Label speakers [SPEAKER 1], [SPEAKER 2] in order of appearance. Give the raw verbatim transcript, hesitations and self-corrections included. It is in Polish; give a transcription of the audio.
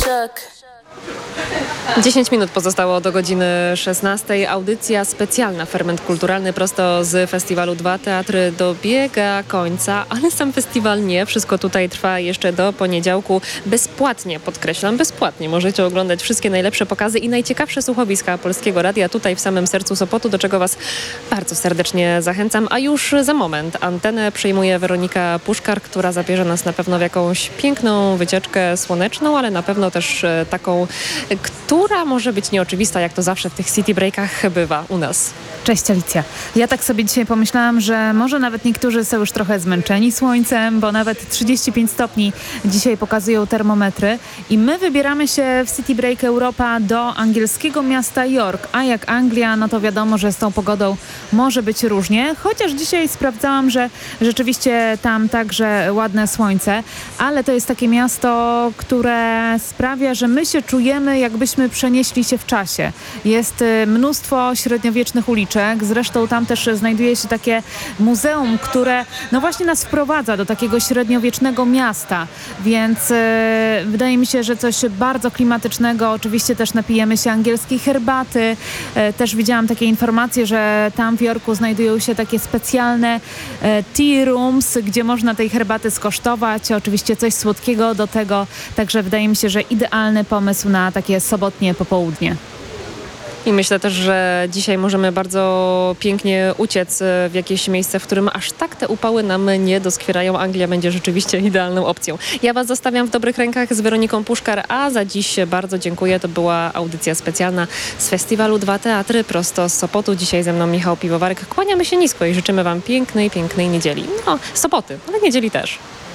[SPEAKER 1] dziesięć minut pozostało do godziny szesnastej. Audycja specjalna Ferment Kulturalny prosto z festiwalu Dwa Teatry dobiega końca, ale sam festiwal nie. Wszystko tutaj trwa jeszcze do poniedziałku. Bezpłatnie, podkreślam, bezpłatnie. Możecie oglądać wszystkie najlepsze pokazy i najciekawsze słuchowiska Polskiego Radia tutaj w samym sercu Sopotu, do czego Was bardzo serdecznie zachęcam. A już za moment antenę przejmuje Weronika Puszkar, która zabierze nas na pewno w jakąś piękną wycieczkę słoneczną, ale na pewno też taką, która może być nieoczywista, jak to zawsze w tych city breakach bywa u nas.
[SPEAKER 2] Cześć Alicja. Ja tak sobie dzisiaj pomyślałam, że może nawet niektórzy są już trochę zmęczeni słońcem, bo nawet trzydzieści pięć stopni dzisiaj pokazują termometry i my wybieramy się w City Break Europa do angielskiego miasta York, a jak Anglia, no to wiadomo, że z tą pogodą może być różnie, chociaż dzisiaj sprawdzałam, że rzeczywiście tam także ładne słońce, ale to jest takie miasto, które sprawia, że my się czujemy, jakbyśmy przenieśli się w czasie. Jest mnóstwo średniowiecznych uliczek, zresztą tam też znajduje się takie muzeum, które no właśnie nas wprowadza do takiego średniowiecznego miasta, więc e, wydaje mi się, że coś bardzo klimatycznego. Oczywiście też napijemy się angielskiej herbaty. E, też widziałam takie informacje, że tam w Jorku znajdują się takie specjalne e, tea rooms, gdzie można tej herbaty skosztować. Oczywiście coś słodkiego do tego, także wydaje mi się, że idealny pomysł na takie sobotnie popołudnie.
[SPEAKER 1] I myślę też, że dzisiaj możemy bardzo pięknie uciec w jakieś miejsce, w którym aż tak te upały nam nie doskwierają. Anglia będzie rzeczywiście idealną opcją. Ja Was zostawiam w dobrych rękach z Weroniką Puszkar, a za dziś bardzo dziękuję. To była audycja specjalna z festiwalu Dwa Teatry prosto z Sopotu. Dzisiaj ze mną Michał Piwowarek. Kłaniamy się nisko i życzymy Wam pięknej, pięknej niedzieli. No, Sopoty, ale niedzieli też.